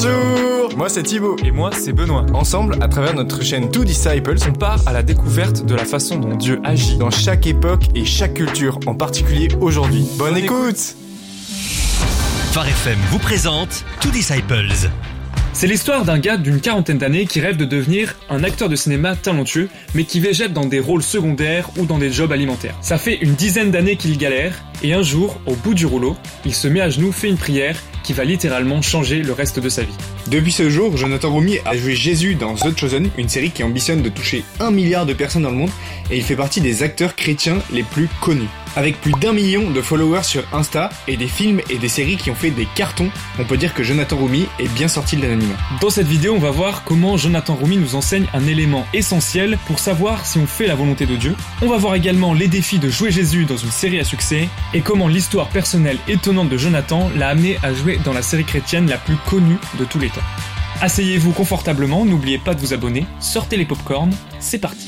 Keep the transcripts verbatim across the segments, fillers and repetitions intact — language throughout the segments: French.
Bonjour, moi c'est Thibaut. Et moi c'est Benoît. Ensemble, à travers notre chaîne Two Disciples, on part à la découverte de la façon dont Dieu agit dans chaque époque et chaque culture, en particulier aujourd'hui. Bonne, Bonne écoute, écoute. Phare F M vous présente Two Disciples. C'est l'histoire d'un gars d'une quarantaine d'années qui rêve de devenir un acteur de cinéma talentueux, mais qui végète dans des rôles secondaires ou dans des jobs alimentaires. Ça fait une dizaine d'années qu'il galère, et un jour, au bout du rouleau, il se met à genoux, fait une prière qui va littéralement changer le reste de sa vie. Depuis ce jour, Jonathan Roumie a joué Jésus dans The Chosen, une série qui ambitionne de toucher un milliard de personnes dans le monde, et il fait partie des acteurs chrétiens les plus connus. Avec plus d'un million de followers sur Insta et des films et des séries qui ont fait des cartons, on peut dire que Jonathan Roumie est bien sorti de l'anonymat. Dans cette vidéo, on va voir comment Jonathan Roumie nous enseigne un élément essentiel pour savoir si on fait la volonté de Dieu. On va voir également les défis de jouer Jésus dans une série à succès et comment l'histoire personnelle étonnante de Jonathan l'a amené à jouer dans la série chrétienne la plus connue de tous les temps. Asseyez-vous confortablement, n'oubliez pas de vous abonner, sortez les popcorns, c'est parti.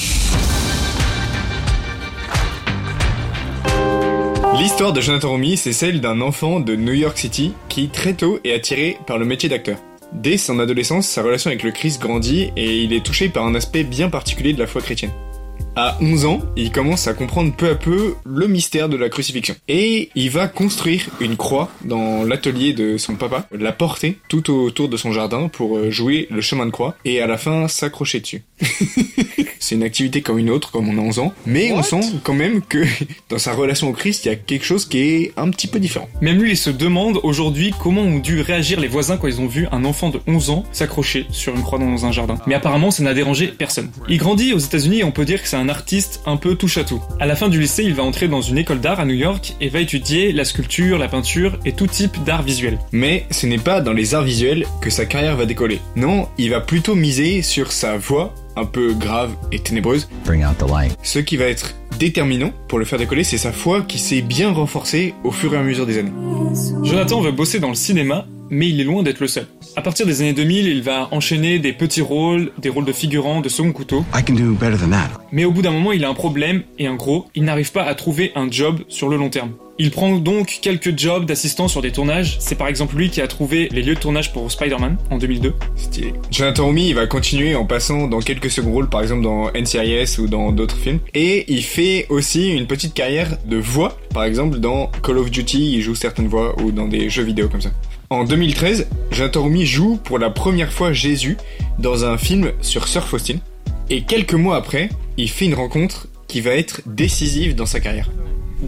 L'histoire de Jonathan Roumie, c'est celle d'un enfant de New York City qui, très tôt, est attiré par le métier d'acteur. Dès son adolescence, sa relation avec le Christ grandit et il est touché par un aspect bien particulier de la foi chrétienne. À onze ans, il commence à comprendre peu à peu le mystère de la crucifixion. Et il va construire une croix dans l'atelier de son papa, la porter tout autour de son jardin pour jouer le chemin de croix et à la fin s'accrocher dessus. C'est une activité comme une autre, comme on a onze ans, mais What? On sent quand même que dans sa relation au Christ, il y a quelque chose qui est un petit peu différent. Même lui, il se demande aujourd'hui comment ont dû réagir les voisins quand ils ont vu un enfant de onze ans s'accrocher sur une croix dans un jardin. Mais apparemment, ça n'a dérangé personne. Il grandit aux États-Unis et on peut dire que c'est un artiste un peu touche-à-tout. À la fin du lycée, il va entrer dans une école d'art à New York et va étudier la sculpture, la peinture et tout type d'art visuel. Mais ce n'est pas dans les arts visuels que sa carrière va décoller. Non, il va plutôt miser sur sa voix, un peu grave et ténébreuse. Bring out the light. Ce qui va être déterminant pour le faire décoller, c'est sa foi qui s'est bien renforcée au fur et à mesure des années. Jonathan va bosser dans le cinéma, mais il est loin d'être le seul. À partir des années deux mille, il va enchaîner des petits rôles, des rôles de figurants, de second couteau. I can do better than that. Mais au bout d'un moment, il a un problème, et un gros, il n'arrive pas à trouver un job sur le long terme. Il prend donc quelques jobs d'assistant sur des tournages. C'est par exemple lui qui a trouvé les lieux de tournage pour Spider-Man en deux mille deux. Stylé. Jonathan Roumie, il va continuer en passant dans quelques second rôles, par exemple dans N C I S ou dans d'autres films. Et il fait aussi une petite carrière de voix. Par exemple, dans Call of Duty, il joue certaines voix ou dans des jeux vidéo comme ça. En deux mille treize, Jonathan Roumie joue pour la première fois Jésus dans un film sur Sir Faustin. Et quelques mois après, il fait une rencontre qui va être décisive dans sa carrière.